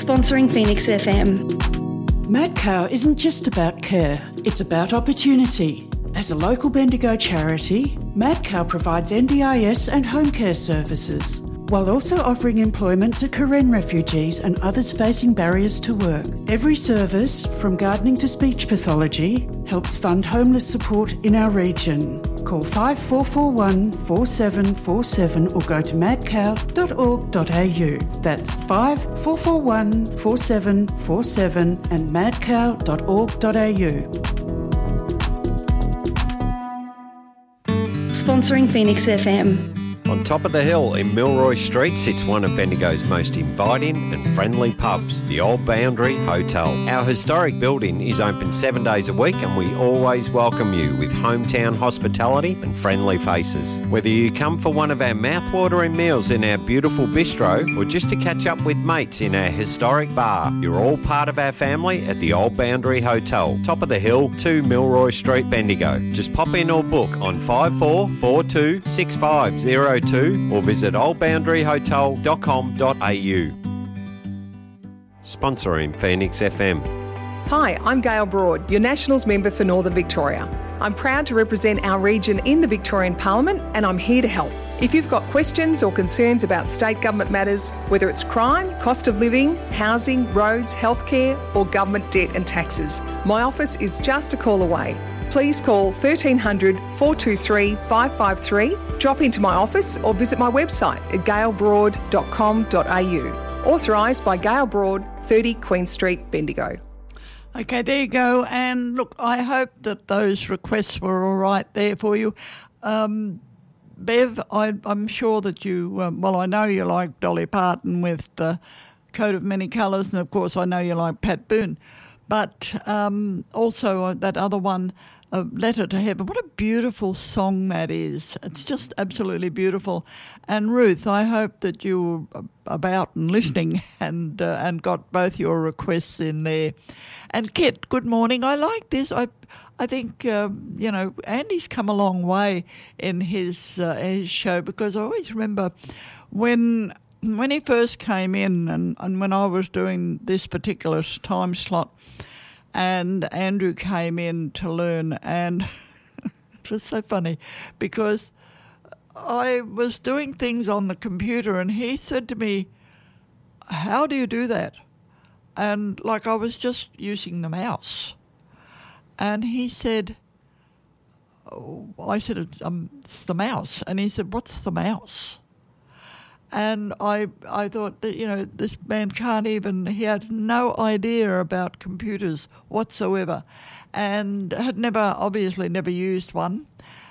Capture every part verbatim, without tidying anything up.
Sponsoring Phoenix F M. Mad Cow isn't just about care, it's about opportunity. As a local Bendigo charity, Mad Cow provides N D I S and home care services, while also offering employment to Karen refugees and others facing barriers to work. Every service, from gardening to speech pathology, helps fund homeless support in our region. Call five four four one, four seven four seven or go to mad cow dot org dot a u. That's five four four one, four seven four seven and mad cow dot org dot a u. Sponsoring Phoenix F M. On top of the hill in Milroy Street sits one of Bendigo's most inviting and friendly pubs, the Old Boundary Hotel. Our historic building is open seven days a week and we always welcome you with hometown hospitality and friendly faces. Whether you come for one of our mouthwatering meals in our beautiful bistro or just to catch up with mates in our historic bar, you're all part of our family at the Old Boundary Hotel, top of the hill, two Milroy Street, Bendigo. Just pop in or book on five four four two, six five zero two or visit old boundary hotel dot com dot a u. Sponsoring Phoenix F M. Hi, I'm Gail Broad, your Nationals member for Northern Victoria. I'm proud to represent our region in the Victorian Parliament and I'm here to help. If you've got questions or concerns about state government matters, whether it's crime, cost of living, housing, roads, healthcare or government debt and taxes, my office is just a call away. Please call thirteen hundred, four two three, five five three, drop into my office or visit my website at gail broad dot com dot a u. Authorised by Gail Broad, thirty Queen Street, Bendigo. Okay, there you go. And look, I hope that those requests were all right there for you. Um, Bev, I, I'm sure that you, um, well, I know you like Dolly Parton with the Coat of Many Colours, and of course I know you like Pat Boone. But um, also that other one, A Letter to Heaven. What a beautiful song that is. It's just absolutely beautiful. And Ruth, I hope that you were about and listening and uh, and got both your requests in there. And Kit, good morning. I like this. I I think, um, you know, Andy's come a long way in his uh, his show, because I always remember when when he first came in and, and when I was doing this particular time slot, and Andrew came in to learn, and it was so funny because I was doing things on the computer and he said to me, how do you do that? And like I was just using the mouse. And he said, oh, I said, um, it's the mouse. And he said, what's the mouse? And I I thought that, you know, this man can't even, he had no idea about computers whatsoever and had never, obviously never used one.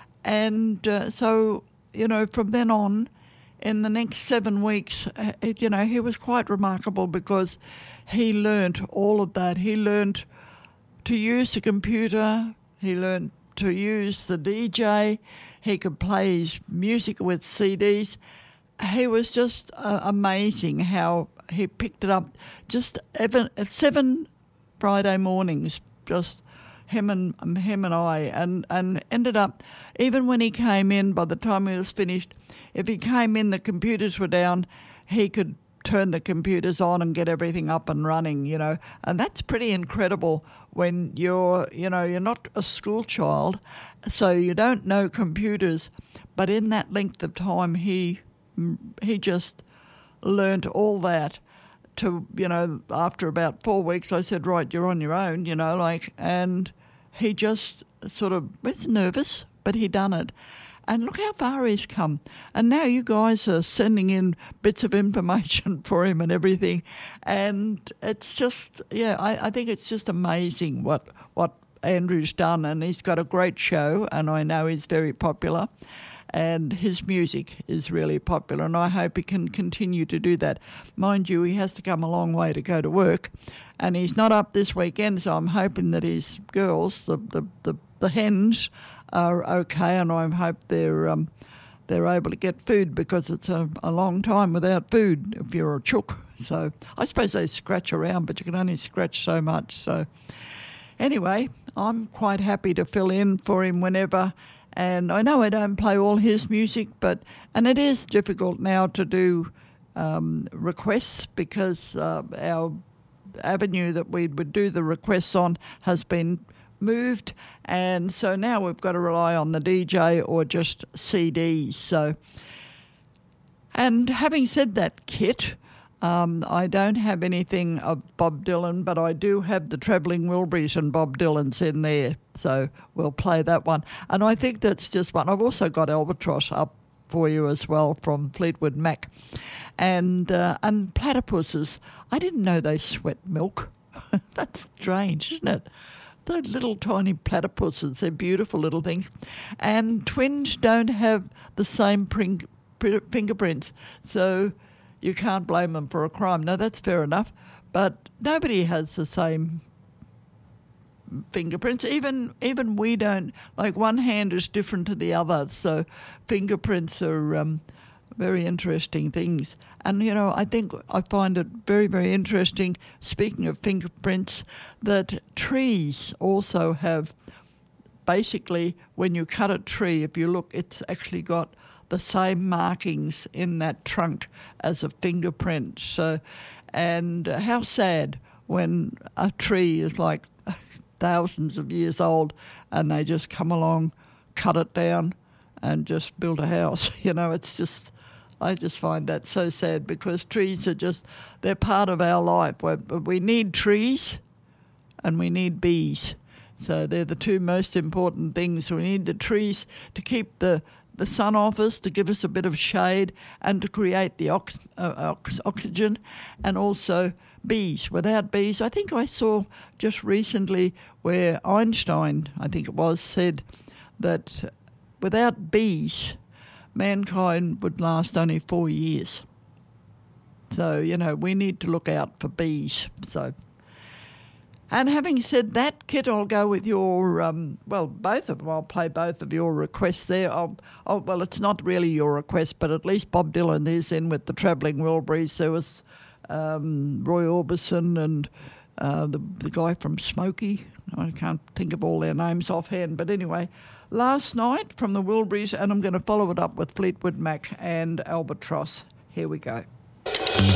And uh, so, you know, from then on, in the next seven weeks, uh, it, you know, he was quite remarkable because he learnt all of that. He learnt to use the computer, he learnt to use the D J, he could play his music with C Ds. He was just uh, amazing how he picked it up. Just even, seven Friday mornings, just him and um, him and I, and, and ended up, even when he came in, by the time he was finished, if he came in, the computers were down, he could turn the computers on and get everything up and running, you know. And that's pretty incredible when you're, you know, you're not a school child, so you don't know computers, but in that length of time, he... he just learnt all that to, you know, after about four weeks, I said, right, you're on your own, you know, like, and he just sort of was nervous, but he done it. And look how far he's come. And now you guys are sending in bits of information for him and everything. And it's just, yeah, I, I think it's just amazing what, what Andrew's done. And he's got a great show, and I know he's very popular. And his music is really popular, and I hope he can continue to do that. Mind you, he has to come a long way to go to work, and he's not up this weekend, so I'm hoping that his girls, the the, the, the hens, are okay, and I hope they're um, they're able to get food, because it's a, a long time without food if you're a chook. So I suppose they scratch around, but you can only scratch so much. So anyway, I'm quite happy to fill in for him whenever. And I know I don't play all his music, but and it is difficult now to do um, requests because uh, our avenue that we would do the requests on has been moved, and so now we've got to rely on the D J or just C Ds. So, and having said that, Kit, um, I don't have anything of Bob Dylan, but I do have the Travelling Wilburys and Bob Dylan's in there, so we'll play that one. And I think that's just one. I've also got Albatross up for you as well from Fleetwood Mac, and uh, and platypuses. I didn't know they sweat milk. That's strange, isn't it? Those little tiny platypuses, they're beautiful little things. And twins don't have the same pring, pr- fingerprints, so you can't blame them for a crime. No, that's fair enough, but nobody has the same fingerprints. Even even we don't, like one hand is different to the other, so fingerprints are um, very interesting things. And, you know, I think I find it very, very interesting, speaking of fingerprints, that trees also have, basically, when you cut a tree, if you look, it's actually got the same markings in that trunk as a fingerprint. So, and how sad when a tree is like thousands of years old and they just come along, cut it down and just build a house. You know, it's just, I just find that so sad because trees are just, they're part of our life. We need trees and we need bees. So they're the two most important things. We need the trees to keep the, the sun off us, to give us a bit of shade and to create the ox, uh, ox, oxygen, and also bees. Without bees, I think I saw just recently where Einstein, I think it was, said that without bees, mankind would last only four years. So, you know, we need to look out for bees. So, and having said that, Kit, I'll go with your, um, well, both of them. I'll play both of your requests there. I'll, I'll, well, it's not really your request, but at least Bob Dylan is in with the Travelling Wilburys. There was um, Roy Orbison and uh, the, the guy from Smokey. I can't think of all their names offhand, but anyway, Last Night from the Wilburys, and I'm going to follow it up with Fleetwood Mac and Albatross. Here we go.